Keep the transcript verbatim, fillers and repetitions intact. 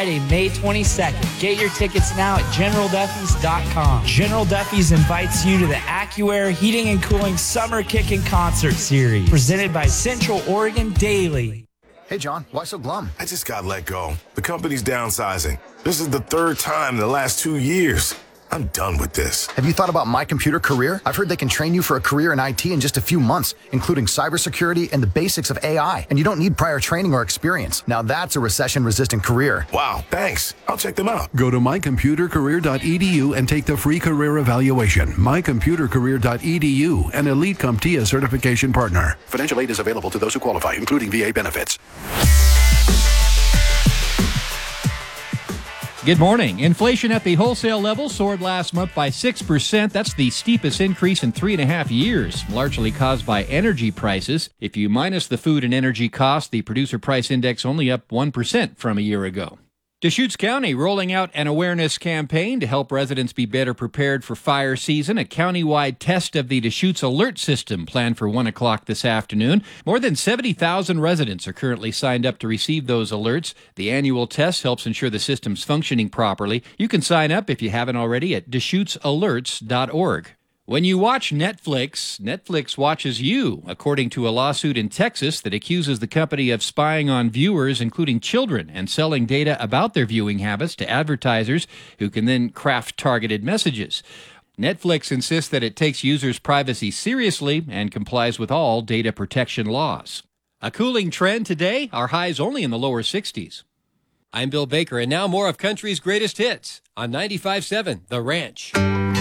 Friday, May twenty-second. Get your tickets now at general duffys dot com. General Duffy's invites you to the AccuAir Heating and Cooling Summer Kickin' Concert Series, presented by Central Oregon Daily. Hey, John, why so glum? I just got let go. The company's downsizing. This is the third time in the last two years. I'm done with this. Have you thought about My Computer Career? I've heard they can train you for a career in I T in just a few months, including cybersecurity and the basics of A I. And you don't need prior training or experience. Now that's a recession-resistant career. Wow, thanks. I'll check them out. Go to my computer career dot e d u and take the free career evaluation. my computer career dot e d u, an Elite CompTIA certification partner. Financial aid is available to those who qualify, including V A benefits. Good morning. Inflation at the wholesale level soared last month by six percent. That's the steepest increase in three and a half years, largely caused by energy prices. If you minus the food and energy costs, the producer price index only up one percent from a year ago. Deschutes County rolling out an awareness campaign to help residents be better prepared for fire season. A countywide test of the Deschutes Alert System planned for one o'clock this afternoon. More than seventy thousand residents are currently signed up to receive those alerts. The annual test helps ensure the system's functioning properly. You can sign up if you haven't already at deschutes alerts dot org. When you watch Netflix, Netflix watches you, according to a lawsuit in Texas that accuses the company of spying on viewers, including children, and selling data about their viewing habits to advertisers who can then craft targeted messages. Netflix insists that it takes users' privacy seriously and complies with all data protection laws. A cooling trend today, our highs only in the lower sixties. I'm Bill Baker, and now more of country's greatest hits on ninety-five point seven The Ranch.